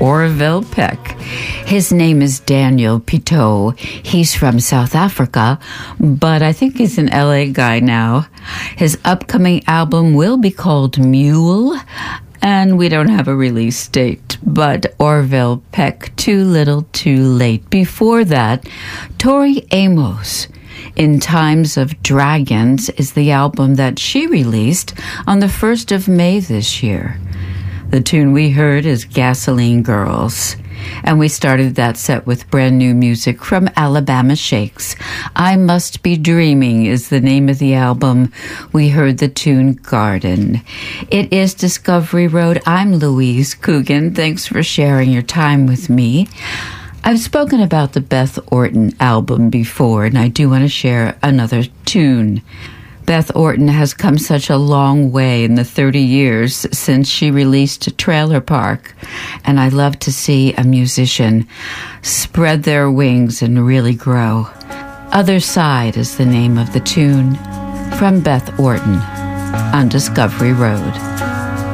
Orville Peck. His name is Daniel Pitot. He's from South Africa, but I think he's an LA guy now. His upcoming album will be called Mule, and we don't have a release date, but Orville Peck, Too Little Too Late. Before that, Tori Amos, In Times of Dragons, is the album that she released on the 1st of May this year. The tune we heard is Gasoline Girls, and we started that set with brand new music from Alabama Shakes. I Must Be Dreaming is the name of the album. We heard the tune Garden. It is Discovery Road. I'm Louise Coogan. Thanks for sharing your time with me. I've spoken about the Beth Orton album before, and I do want to share another tune. Beth Orton has come such a long way in the 30 years since she released Trailer Park, and I love to see a musician spread their wings and really grow. Other Side is the name of the tune from Beth Orton on Discovery Road.